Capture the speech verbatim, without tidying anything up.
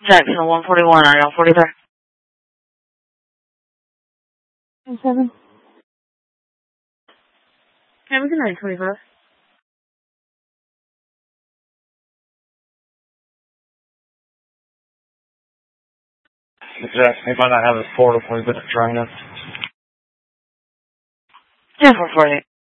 Jackson one forty-one, are y'all forty-three? seven. Yeah, we can nine twenty-five. Jackson, he might not have his portal, so he's been training. ten four forty.